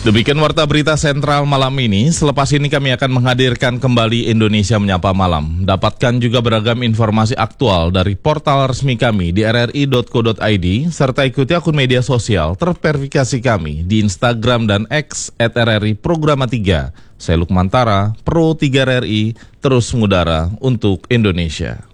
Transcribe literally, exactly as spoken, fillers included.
Demikian warta berita sentral malam ini. Selepas ini kami akan menghadirkan kembali Indonesia Menyapa Malam. Dapatkan juga beragam informasi aktual dari portal resmi kami di r r i dot co dot i d serta ikuti akun media sosial terverifikasi kami di Instagram dan X at r r i programa tiga. Saya Lukman Tara, Pro tiga R R I, terus mengudara untuk Indonesia.